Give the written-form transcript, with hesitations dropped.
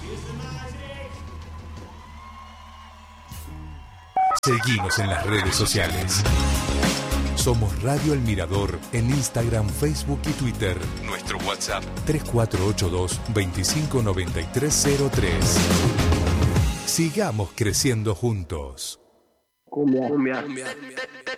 Seguinos en las redes sociales. Somos Radio El Mirador en Instagram, Facebook y Twitter. Nuestro WhatsApp 3482-259303. Sigamos creciendo juntos. Cumbia.